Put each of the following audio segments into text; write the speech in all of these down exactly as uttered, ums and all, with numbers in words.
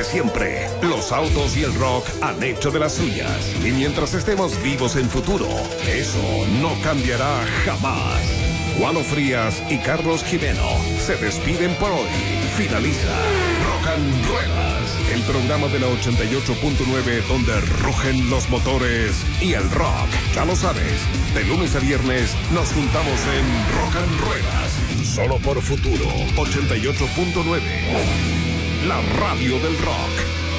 siempre, los autos y el rock han hecho de las suyas. Y mientras estemos vivos en futuro, eso no cambiará jamás. Juano Frías y Carlos Jimeno se despiden por hoy. Finaliza Rock and Ruedas, el programa de la ochenta y ocho punto nueve donde rugen los motores y el rock. Ya lo sabes, de lunes a viernes nos juntamos en Rock and Ruedas, solo por Futuro ochenta y ocho punto nueve, la radio del rock.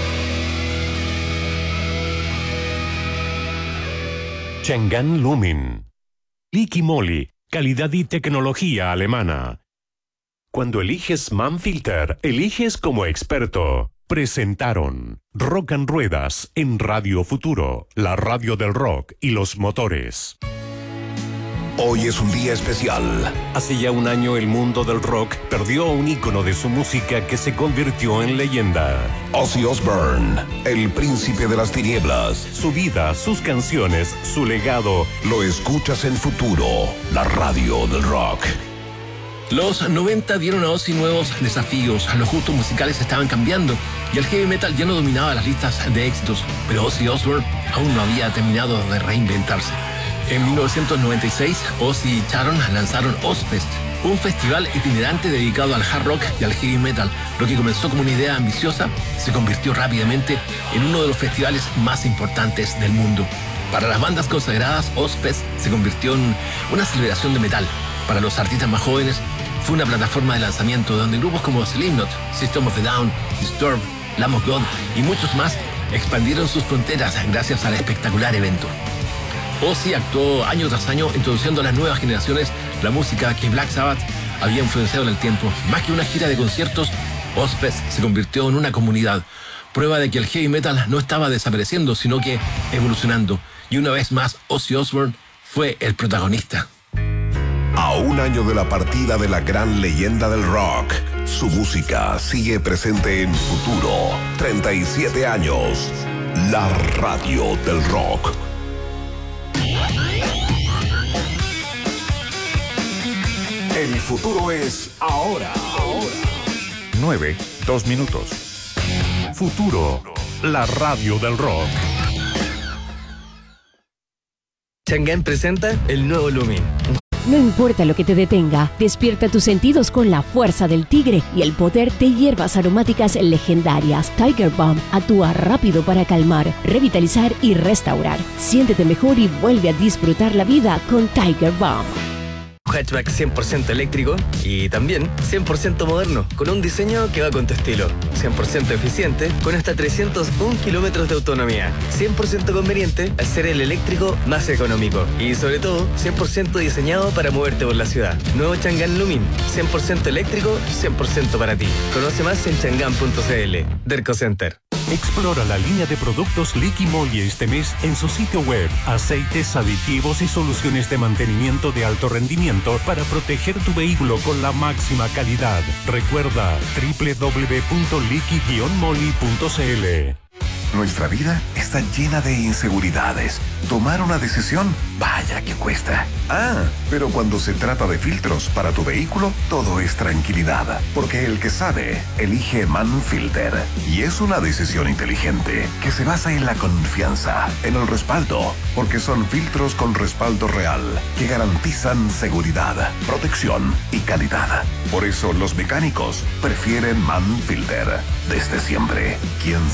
Chang'an Lumin. Liqui Moly, calidad y tecnología alemana. Cuando eliges Manfilter, eliges como experto. Presentaron Rock and Ruedas en Radio Futuro, la radio del rock y los motores. Hoy es un día especial. Hace ya un año el mundo del rock perdió a un ícono de su música que se convirtió en leyenda. Ozzy Osbourne, el príncipe de las tinieblas. Su vida, sus canciones, su legado. Lo escuchas en Futuro, la radio del rock. Los noventa dieron a Ozzy nuevos desafíos, los gustos musicales estaban cambiando y el heavy metal ya no dominaba las listas de éxitos, pero Ozzy Osbourne aún no había terminado de reinventarse. En mil novecientos noventa y seis, Ozzy y Sharon lanzaron Ozzfest, un festival itinerante dedicado al hard rock y al heavy metal. Lo que comenzó como una idea ambiciosa se convirtió rápidamente en uno de los festivales más importantes del mundo. Para las bandas consagradas, Ozzfest se convirtió en una celebración de metal. Para los artistas más jóvenes, fue una plataforma de lanzamiento donde grupos como Slipknot, System of a Down, Disturbed, Lamb of God y muchos más expandieron sus fronteras gracias al espectacular evento. Ozzy actuó año tras año introduciendo a las nuevas generaciones la música que Black Sabbath había influenciado en el tiempo. Más que una gira de conciertos, Ozzfest se convirtió en una comunidad, prueba de que el heavy metal no estaba desapareciendo, sino que evolucionando. Y una vez más, Ozzy Osbourne fue el protagonista. A un año de la partida de la gran leyenda del rock, su música sigue presente en Futuro. treinta y siete años, la radio del rock. El futuro es ahora. ahora. nueve, dos minutos. Futuro, la radio del rock. Chang'an presenta el nuevo Lumin. No importa lo que te detenga, despierta tus sentidos con la fuerza del tigre y el poder de hierbas aromáticas legendarias. Tiger Balm actúa rápido para calmar, revitalizar y restaurar. Siéntete mejor y vuelve a disfrutar la vida con Tiger Balm. Hatchback cien por ciento eléctrico y también cien por ciento moderno, con un diseño que va con tu estilo. cien por ciento eficiente, con hasta trescientos un kilómetros de autonomía. cien por ciento conveniente al ser el eléctrico más económico. Y sobre todo, cien por ciento diseñado para moverte por la ciudad. Nuevo Chang'an Lumin, cien por ciento eléctrico, cien por ciento para ti. Conoce más en chang'an punto c l. Derco Center. Explora la línea de productos Liqui Moly este mes en su sitio web. Aceites, aditivos y soluciones de mantenimiento de alto rendimiento para proteger tu vehículo con la máxima calidad. Recuerda doble u doble u doble u punto liqui guion moly punto c l. Nuestra vida está llena de inseguridades. Tomar una decisión, vaya que cuesta. Ah, pero cuando se trata de filtros para tu vehículo, todo es tranquilidad. Porque el que sabe, elige Manfilter. Y es una decisión inteligente que se basa en la confianza, en el respaldo. Porque son filtros con respaldo real que garantizan seguridad, protección y calidad. Por eso los mecánicos prefieren Manfilter. Desde siempre, ¿quién